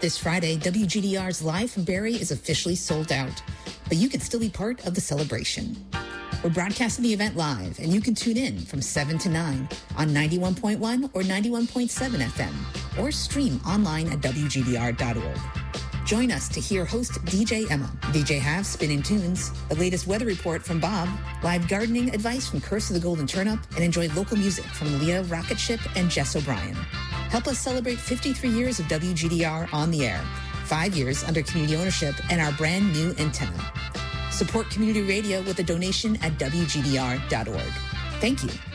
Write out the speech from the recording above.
This Friday, WGDR's Live from Barrie is officially sold out, but you can still be part of the celebration. We're broadcasting the event live, and you can tune in from 7 to 9 on 91.1 or 91.7 FM, or stream online at WGDR.org. Join us to hear host DJ Emma, DJ Have spinning tunes, the latest weather report from Bob, live gardening advice from Curse of the Golden Turnip, and enjoy local music from Leah Rocketship and Jess O'Brien. Help us celebrate 53 years of WGDR on the air, 5 years under community ownership, and our brand new antenna. Support community radio with a donation at WGDR.org. Thank you.